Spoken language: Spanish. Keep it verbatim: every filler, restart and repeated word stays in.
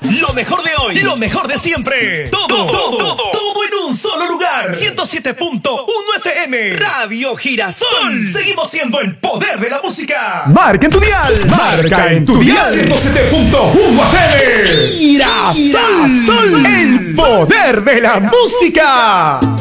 Lo mejor de hoy, lo mejor de siempre. Todo, todo, todo, todo en un solo lugar. ciento siete punto uno F M. Radio Girasol. Seguimos siendo el poder de la música. Marca en tu dial. Marca en tu dial. ciento siete punto uno F M. Girasol. El poder de la música.